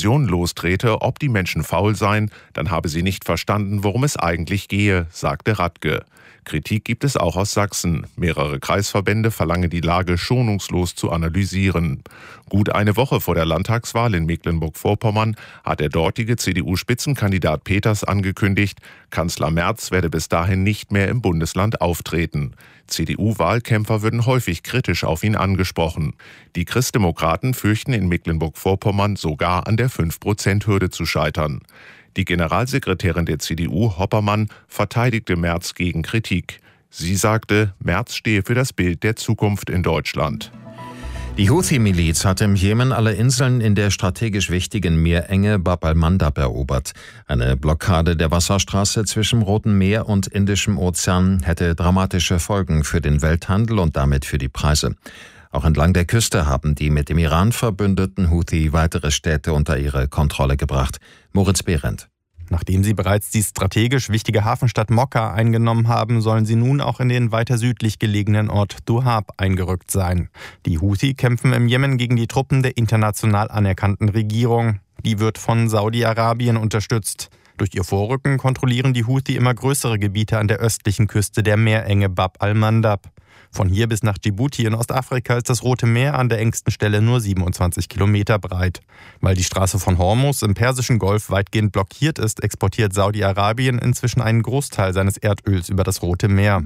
Diskussion lostrete, ob die Menschen faul seien, dann habe sie nicht verstanden, worum es eigentlich gehe, sagte Radke. Kritik gibt es auch aus Sachsen. Mehrere Kreisverbände verlangen, die Lage schonungslos zu analysieren. Gut eine Woche vor der Landtagswahl in Mecklenburg-Vorpommern hat der dortige CDU-Spitzenkandidat Peters angekündigt, Kanzler Merz werde bis dahin nicht mehr im Bundesland auftreten. CDU-Wahlkämpfer würden häufig kritisch auf ihn angesprochen. Die Christdemokraten fürchten in Mecklenburg-Vorpommern sogar an der 5%-Hürde zu scheitern. Die Generalsekretärin der CDU, Hoppermann, verteidigte Merz gegen Kritik. Sie sagte, Merz stehe für das Bild der Zukunft in Deutschland. Die Houthi-Miliz hat im Jemen alle Inseln in der strategisch wichtigen Meerenge Bab al-Mandab erobert. Eine Blockade der Wasserstraße zwischen Rotem Meer und Indischem Ozean hätte dramatische Folgen für den Welthandel und damit für die Preise. Auch entlang der Küste haben die mit dem Iran verbündeten Houthi weitere Städte unter ihre Kontrolle gebracht. Moritz Behrendt. Nachdem sie bereits die strategisch wichtige Hafenstadt Mokka eingenommen haben, sollen sie nun auch in den weiter südlich gelegenen Ort Duhab eingerückt sein. Die Houthi kämpfen im Jemen gegen die Truppen der international anerkannten Regierung. Die wird von Saudi-Arabien unterstützt. Durch ihr Vorrücken kontrollieren die Houthi immer größere Gebiete an der östlichen Küste der Meerenge Bab al-Mandab. Von hier bis nach Djibouti in Ostafrika ist das Rote Meer an der engsten Stelle nur 27 Kilometer breit. Weil die Straße von Hormuz im Persischen Golf weitgehend blockiert ist, exportiert Saudi-Arabien inzwischen einen Großteil seines Erdöls über das Rote Meer.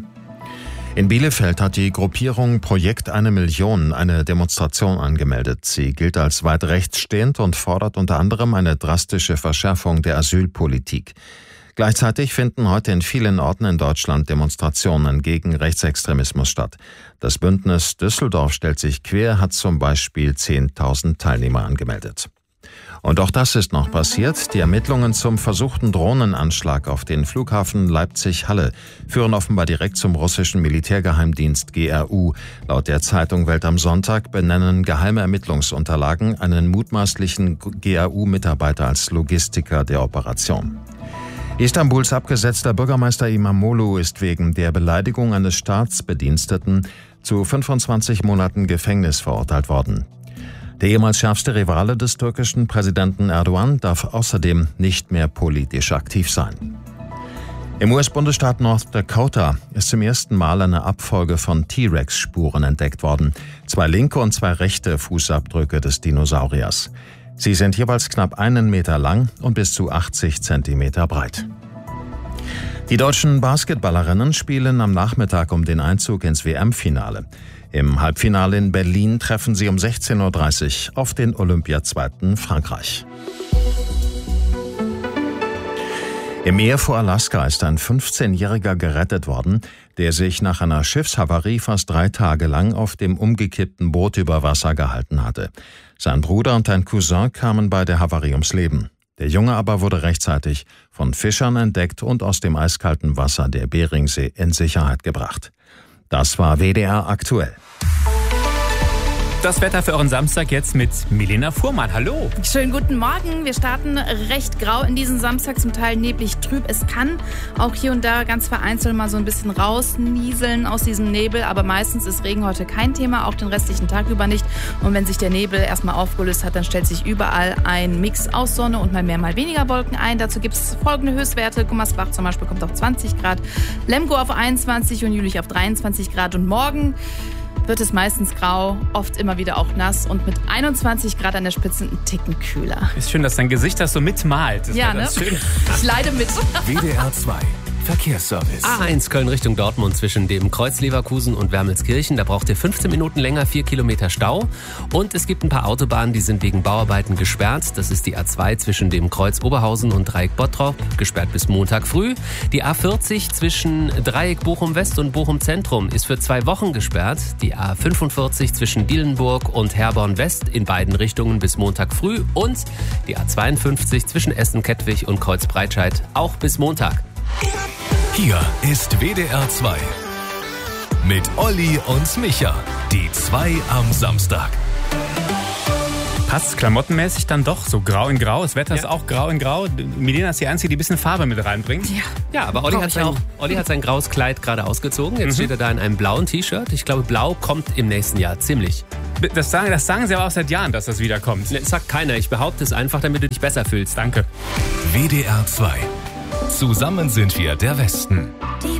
In Bielefeld hat die Gruppierung Projekt 1 Million eine Demonstration angemeldet. Sie gilt als weit rechtsstehend und fordert unter anderem eine drastische Verschärfung der Asylpolitik. Gleichzeitig finden heute in vielen Orten in Deutschland Demonstrationen gegen Rechtsextremismus statt. Das Bündnis Düsseldorf stellt sich quer, hat zum Beispiel 10.000 Teilnehmer angemeldet. Und auch das ist noch passiert. Die Ermittlungen zum versuchten Drohnenanschlag auf den Flughafen Leipzig-Halle führen offenbar direkt zum russischen Militärgeheimdienst GRU. Laut der Zeitung Welt am Sonntag benennen geheime Ermittlungsunterlagen einen mutmaßlichen GRU-Mitarbeiter als Logistiker der Operation. Istanbuls abgesetzter Bürgermeister Imamoglu ist wegen der Beleidigung eines Staatsbediensteten zu 25 Monaten Gefängnis verurteilt worden. Der ehemals schärfste Rivale des türkischen Präsidenten Erdogan darf außerdem nicht mehr politisch aktiv sein. Im US-Bundesstaat North Dakota ist zum ersten Mal eine Abfolge von T-Rex-Spuren entdeckt worden. 2 linke und 2 rechte Fußabdrücke des Dinosauriers. Sie sind jeweils knapp 1 Meter lang und bis zu 80 Zentimeter breit. Die deutschen Basketballerinnen spielen am Nachmittag um den Einzug ins WM-Finale. Im Halbfinale in Berlin treffen sie um 16:30 Uhr auf den Olympiazweiten Frankreich. Im Meer vor Alaska ist ein 15-Jähriger gerettet worden, der sich nach einer Schiffshavarie fast 3 Tage lang auf dem umgekippten Boot über Wasser gehalten hatte. Sein Bruder und ein Cousin kamen bei der Havarie ums Leben. Der Junge aber wurde rechtzeitig von Fischern entdeckt und aus dem eiskalten Wasser der Beringsee in Sicherheit gebracht. Das war WDR aktuell. Das Wetter für euren Samstag jetzt mit Milena Fuhrmann. Hallo. Schönen guten Morgen. Wir starten recht grau in diesen Samstag, zum Teil neblig trüb. Es kann auch hier und da ganz vereinzelt mal so ein bisschen rausnieseln aus diesem Nebel, aber meistens ist Regen heute kein Thema, auch den restlichen Tag über nicht. Und wenn sich der Nebel erstmal aufgelöst hat, dann stellt sich überall ein Mix aus Sonne und mal mehr, mal weniger Wolken ein. Dazu gibt es folgende Höchstwerte. Gummersbach zum Beispiel kommt auf 20 Grad, Lemgo auf 21 und Jülich auf 23 Grad. Und morgen wird es meistens grau, oft immer wieder auch nass und mit 21 Grad an der Spitze ein Ticken kühler. Ist schön, dass dein Gesicht das so mitmalt. Das ja, ne? Schön. Ich leide mit. WDR 2 Verkehrsservice. A1 Köln-Richtung Dortmund zwischen dem Kreuz Leverkusen und Wermelskirchen. Da braucht ihr 15 Minuten länger, 4 Kilometer Stau. Und es gibt ein paar Autobahnen, die sind wegen Bauarbeiten gesperrt. Das ist die A2 zwischen dem Kreuz Oberhausen und Dreieck Bottrop, gesperrt bis Montag früh. Die A40 zwischen Dreieck Bochum West und Bochum Zentrum ist für 2 Wochen gesperrt. Die A45 zwischen Dielenburg und Herborn West in beiden Richtungen bis Montag früh. Und die A52 zwischen Essen-Kettwig und Kreuz Breitscheid auch bis Montag. Hier ist WDR 2 mit Olli und Micha. Die 2 am Samstag. Passt klamottenmäßig dann doch so grau in grau. Das Wetter ist auch grau in grau. Milena ist die Einzige, die ein bisschen Farbe mit reinbringt. Ja, aber Olli hat sein graues Kleid gerade ausgezogen. Jetzt steht er da in einem blauen T-Shirt. Ich glaube, blau kommt im nächsten Jahr ziemlich Das sagen sie aber auch seit Jahren, dass das wiederkommt. Das sagt keiner. Ich behaupte es einfach, damit du dich besser fühlst. Danke. WDR 2. Zusammen sind wir der Westen. Die